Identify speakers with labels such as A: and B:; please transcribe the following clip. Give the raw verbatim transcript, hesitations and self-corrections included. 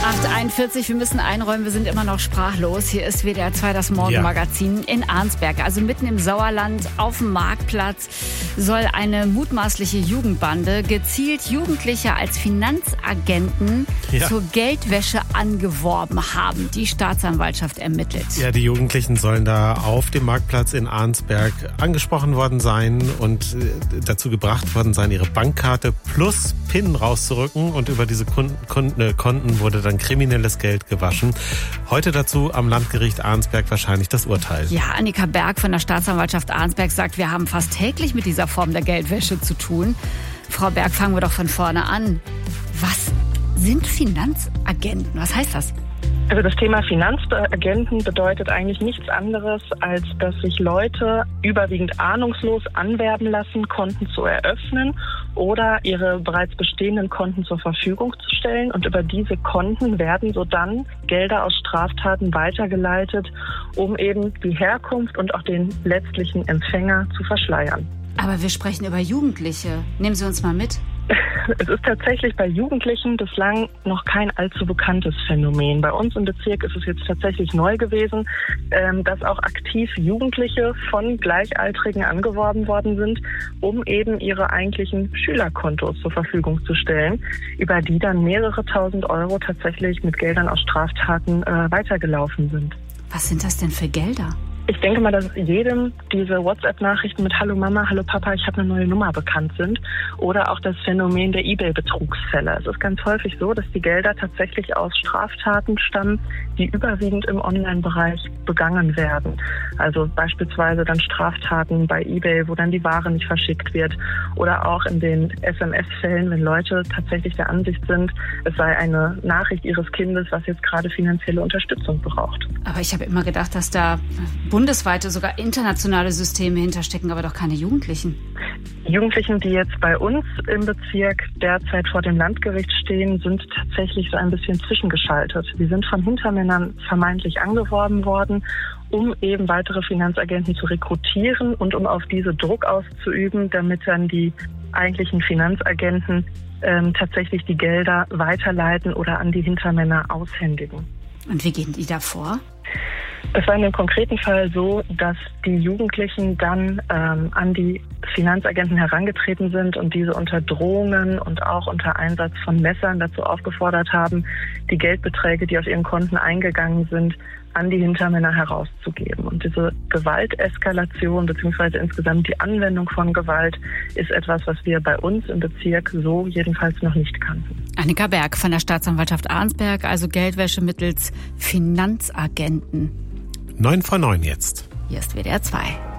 A: acht Uhr einundvierzig, wir müssen einräumen, wir sind immer noch sprachlos. Hier ist W D R zwei, das Morgenmagazin ja. in Arnsberg. Also mitten im Sauerland auf dem Marktplatz soll eine mutmaßliche Jugendbande gezielt Jugendliche als Finanzagenten ja. zur Geldwäsche angeworben haben. Die Staatsanwaltschaft ermittelt.
B: Ja, die Jugendlichen sollen da auf dem Marktplatz in Arnsberg angesprochen worden sein und dazu gebracht worden sein, ihre Bankkarte plus PIN rauszurücken, und über diese Kunden, Kunden, Konten wurde dann kriminelles Geld gewaschen. Heute dazu am Landgericht Arnsberg wahrscheinlich das Urteil.
A: Ja, Annika Berg von der Staatsanwaltschaft Arnsberg sagt, wir haben fast täglich mit dieser Form der Geldwäsche zu tun. Frau Berg, fangen wir doch von vorne an. Was sind Finanzagenten? Was heißt das?
C: Also das Thema Finanzagenten bedeutet eigentlich nichts anderes, als dass sich Leute überwiegend ahnungslos anwerben lassen, Konten zu eröffnen oder ihre bereits bestehenden Konten zur Verfügung zu stellen. Und über diese Konten werden so dann Gelder aus Straftaten weitergeleitet, um eben die Herkunft und auch den letztlichen Empfänger zu verschleiern.
A: Aber wir sprechen über Jugendliche. Nehmen Sie uns mal mit.
C: Es ist tatsächlich bei Jugendlichen bislang noch kein allzu bekanntes Phänomen. Bei uns im Bezirk ist es jetzt tatsächlich neu gewesen, dass auch aktiv Jugendliche von Gleichaltrigen angeworben worden sind, um eben ihre eigentlichen Schülerkontos zur Verfügung zu stellen, über die dann mehrere tausend Euro tatsächlich mit Geldern aus Straftaten weitergelaufen sind.
A: Was sind das denn für Gelder?
C: Ich denke mal, dass jedem diese WhatsApp-Nachrichten mit Hallo Mama, Hallo Papa, ich habe eine neue Nummer bekannt sind. Oder auch das Phänomen der eBay-Betrugsfälle. Es ist ganz häufig so, dass die Gelder tatsächlich aus Straftaten stammen, die überwiegend im Online-Bereich begangen werden. Also beispielsweise dann Straftaten bei eBay, wo dann die Ware nicht verschickt wird. Oder auch in den S M S-Fällen, wenn Leute tatsächlich der Ansicht sind, es sei eine Nachricht ihres Kindes, was jetzt gerade finanzielle Unterstützung braucht.
A: Aber ich habe immer gedacht, dass da bundesweite, sogar internationale Systeme hinterstecken, aber doch keine Jugendlichen.
C: Die Jugendlichen, die jetzt bei uns im Bezirk derzeit vor dem Landgericht stehen, sind tatsächlich so ein bisschen zwischengeschaltet. Sie sind von Hintermännern vermeintlich angeworben worden, um eben weitere Finanzagenten zu rekrutieren und um auf diese Druck auszuüben, damit dann die eigentlichen Finanzagenten ähm, tatsächlich die Gelder weiterleiten oder an die Hintermänner aushändigen.
A: Und wie gehen die da vor?
C: Es war in dem konkreten Fall so, dass die Jugendlichen dann ähm, an die Finanzagenten herangetreten sind und diese unter Drohungen und auch unter Einsatz von Messern dazu aufgefordert haben, die Geldbeträge, die auf ihren Konten eingegangen sind, an die Hintermänner herauszugeben. Und diese Gewalteskalation bzw. insgesamt die Anwendung von Gewalt ist etwas, was wir bei uns im Bezirk so jedenfalls noch nicht kannten.
A: Annika Berg von der Staatsanwaltschaft Arnsberg, also Geldwäsche mittels Finanzagenten.
B: Neun vor neun jetzt.
A: Hier ist W D R zwei.